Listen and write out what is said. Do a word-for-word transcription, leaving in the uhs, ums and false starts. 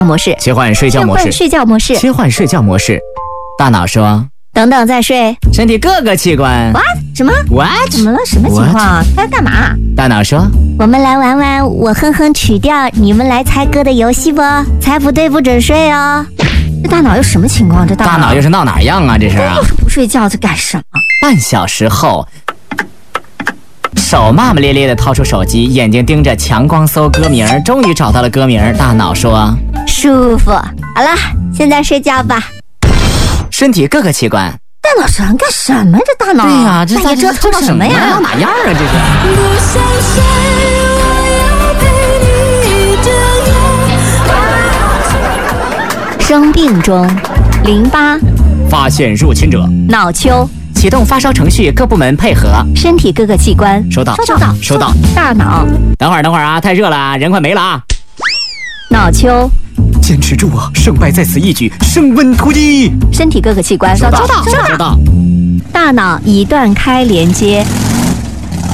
模式， 切换睡觉模式， 睡觉模式， 切换睡觉模式。大脑说：“ 等等再睡。” 身体各个器官 What 什么 What 怎么了？什么情况？该干嘛？ 大脑说：“ 我们来玩玩我哼哼曲调，你们来猜歌的游戏不？猜不对不准睡哦。”这大脑又什么情况？这大脑大脑又是闹哪样啊？这是啊！ 又是不睡觉，这干什么？ 半小时后。手骂骂咧咧地掏出手机，眼睛盯着强光搜歌名，终于找到了歌名。大脑说：“ 舒服。”好了，现在睡觉吧。 身体各个器官。 大脑想干什么？这大脑？ 对呀、啊，这半夜折腾什么呀？ 闹哪样啊？这是。 生病中，淋巴发现入侵者， 脑丘。 启动发烧程序，各部门配合。 身体各个器官。 收到， 收到， 收到。 大脑。 等会儿，等会儿啊，太热了，人快没了啊。 脑丘。 坚持住啊，胜败在此一举，升温突击。 身体各个器官。 收到， 收到， 收到。 大脑已断开连接，